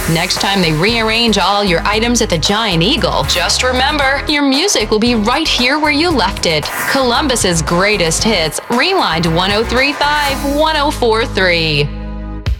Next time they rearrange all your items at the Giant Eagle, just remember, your music will be right here where you left it. Columbus's greatest hits, Rewind 1035, 1043.